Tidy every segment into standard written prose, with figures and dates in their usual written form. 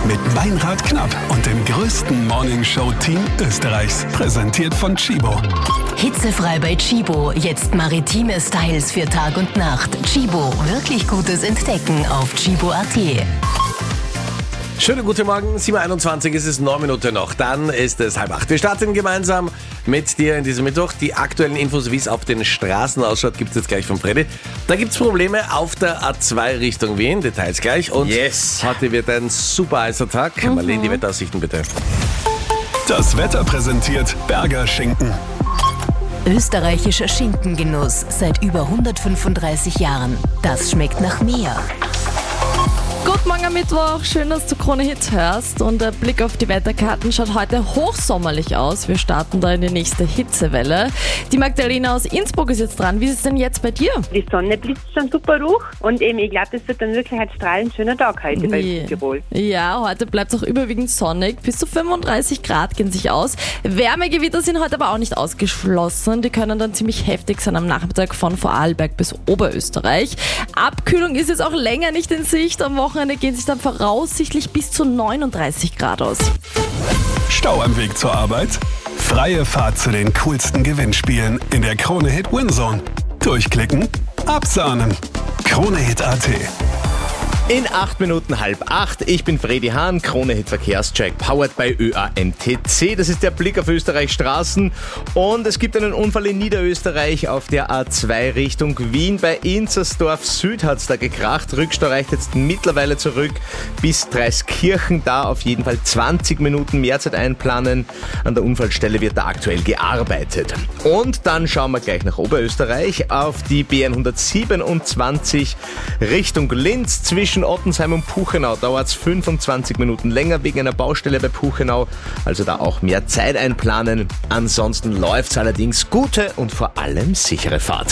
mit Meinrad Knapp und dem größten Morningshow-Team Österreichs. Präsentiert von Tchibo. Hitzefrei bei Tchibo. Jetzt maritime Styles für Tag und Nacht. Tchibo, wirklich gutes Entdecken auf tchibo.at. Schönen guten Morgen, 7.21 Uhr, es ist 9 Minuten noch, dann ist es 7:30. Wir starten gemeinsam mit dir in diesem Mittwoch. Die aktuellen Infos, wie es auf den Straßen ausschaut, gibt es jetzt gleich von Freddy. Da gibt es Probleme auf der A2 Richtung Wien, Details gleich. Und heute wird ein super heißer Tag. Marlene, die Wetteraussichten bitte. Das Wetter präsentiert Berger Schinken. Österreichischer Schinkengenuss seit über 135 Jahren. Das schmeckt nach mehr. Guten Morgen am Mittwoch, schön, dass du Krone Hit hörst und der Blick auf die Wetterkarten schaut heute hochsommerlich aus. Wir starten da in die nächste Hitzewelle. Die Magdalena aus Innsbruck ist jetzt dran. Wie ist es denn jetzt bei dir? Die Sonne blitzt schon super hoch und ich glaube, das wird dann wirklich ein strahlend schöner Tag heute bei Tirol. Ja, heute bleibt es auch überwiegend sonnig. Bis zu 35 Grad gehen sich aus. Wärmegewitter sind heute aber auch nicht ausgeschlossen. Die können dann ziemlich heftig sein am Nachmittag von Vorarlberg bis Oberösterreich. Abkühlung ist jetzt auch länger nicht in Sicht. Am Wochenende gehen sich dann voraussichtlich bis zu 39 Grad aus. Stau am Weg zur Arbeit? Freie Fahrt zu den coolsten Gewinnspielen in der Krone Hit Winzone. Durchklicken, absahnen. KroneHit.at. In 8 Minuten 7:30. Ich bin Freddy Hahn, Krone Hit Verkehrscheck, powered by ÖAMTC. Das ist der Blick auf Österreichs Straßen. Und es gibt einen Unfall in Niederösterreich auf der A2 Richtung Wien. Bei Inzersdorf Süd hat es da gekracht. Rückstau reicht jetzt mittlerweile zurück bis Dreiskirchen. Da auf jeden Fall 20 Minuten Mehrzeit einplanen. An der Unfallstelle wird da aktuell gearbeitet. Und dann schauen wir gleich nach Oberösterreich auf die BN 127 Richtung Linz. Zwischen Ottensheim und Puchenau dauert es 25 Minuten länger wegen einer Baustelle bei Puchenau. Also da auch mehr Zeit einplanen. Ansonsten läuft es allerdings gute und vor allem sichere Fahrt.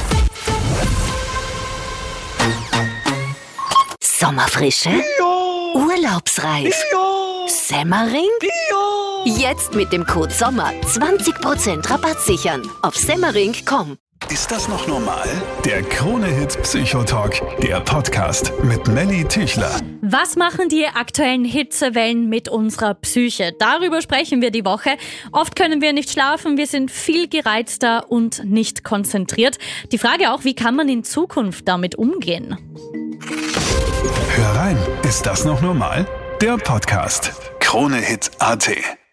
Sommerfrische? Bio. Urlaubsreif? Bio. Semmering? Bio. Jetzt mit dem Code SOMMER 20% Rabatt sichern auf semmering.com. Ist das noch normal? Der Krone Hit Psychotalk, der Podcast mit Melly Tüchler. Was machen die aktuellen Hitzewellen mit unserer Psyche? Darüber sprechen wir die Woche. Oft können wir nicht schlafen, wir sind viel gereizter und nicht konzentriert. Die Frage auch, wie kann man in Zukunft damit umgehen? Hör rein, ist das noch normal? Der Podcast KroneHit.at.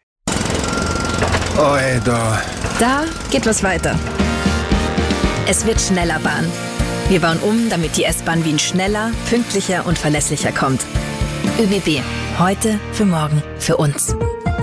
Da geht was weiter. Es wird schneller Bahn. Wir bauen um, damit die S-Bahn Wien schneller, pünktlicher und verlässlicher kommt. ÖBB. Heute, für morgen, für uns.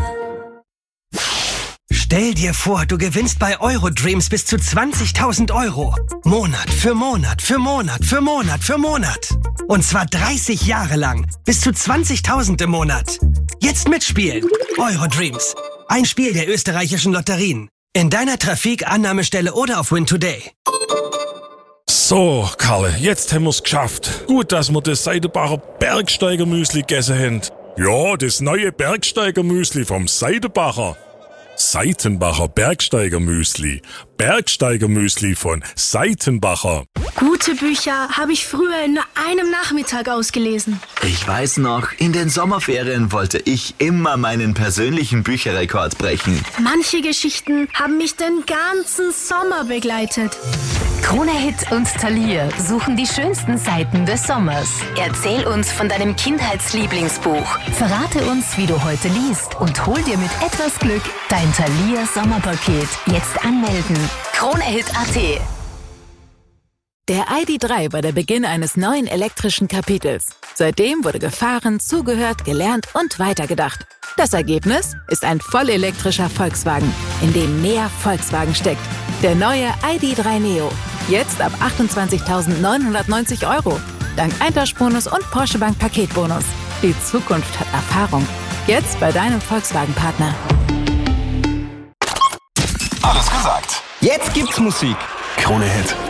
Stell dir vor, du gewinnst bei Eurodreams bis zu 20.000 Euro. Monat für Monat für Monat für Monat für Monat. Und zwar 30 Jahre lang. Bis zu 20.000 im Monat. Jetzt mitspielen. Eurodreams. Ein Spiel der österreichischen Lotterien. In deiner Trafik-Annahmestelle oder auf Win Today. So, Karle, jetzt haben wir's geschafft. Gut, dass wir das Seidenbacher Bergsteiger-Müsli gegessen haben. Ja, das neue Bergsteiger-Müsli vom Seidenbacher. Seitenbacher Bergsteiger-Müsli. Bergsteiger-Müsli von Seitenbacher. Gute Bücher habe ich früher in nur einem Nachmittag ausgelesen. Ich weiß noch, in den Sommerferien wollte ich immer meinen persönlichen Bücherrekord brechen. Manche Geschichten haben mich den ganzen Sommer begleitet. Krone Hit und Thalia suchen die schönsten Seiten des Sommers. Erzähl uns von deinem Kindheitslieblingsbuch. Verrate uns, wie du heute liest und hol dir mit etwas Glück dein Thalia Sommerpaket. Jetzt anmelden. KroneHit.at. Der ID.3 war der Beginn eines neuen elektrischen Kapitels. Seitdem wurde gefahren, zugehört, gelernt und weitergedacht. Das Ergebnis ist ein vollelektrischer Volkswagen, in dem mehr Volkswagen steckt. Der neue ID.3 Neo. Jetzt ab 28.990 €. Dank Eintauschbonus und Porsche Bank Paketbonus. Die Zukunft hat Erfahrung. Jetzt bei deinem Volkswagen-Partner. Alles gesagt. Jetzt gibt's Musik. Krone Hit.